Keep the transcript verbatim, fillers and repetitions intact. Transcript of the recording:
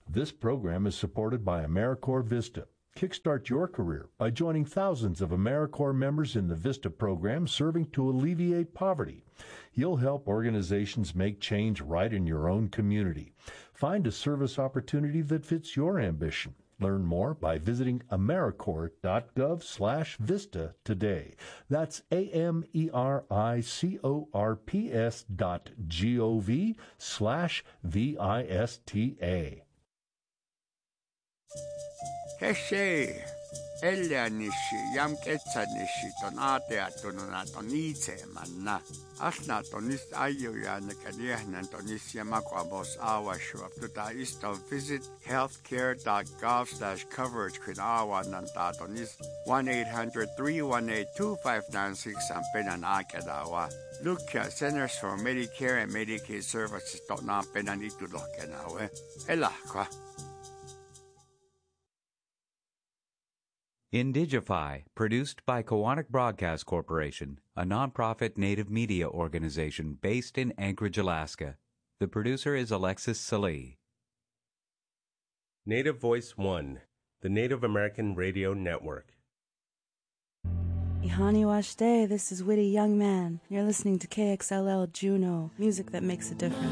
This program is supported by AmeriCorps Vista. Kickstart your career by joining thousands of AmeriCorps members in the VISTA program serving to alleviate poverty. You'll help organizations make change right in your own community. Find a service opportunity that fits your ambition. Learn more by visiting americorps.gov slash VISTA today. That's A-M-E-R-I-C-O-R-P-S dot G-O-V slash V-I-S-T-A. Heshe, Elianishi, Yam Ketsanishi, Tonate Atunanato Nice, Manna. Asna Tonis Ayuya, Nakadian, and Tonis Yamakwabos Awashu, Tuta East of visit healthcare.gov slash coverage Quinawa Nanta Tonis one eight hundred three one eight two five nine six and Penan Akadawa. Look at Centers for Medicare and Medicaid Services, Totna Penanitu Lokenawe. Elakwa. Indigify, produced by Kowanek Broadcast Corporation, a nonprofit native media organization based in Anchorage, Alaska. The producer is Alexis Salee. Native Voice One, the Native American Radio Network. Ihani Washday, this is Witty Young Man. You're listening to K X L L Juneau, music that makes a difference.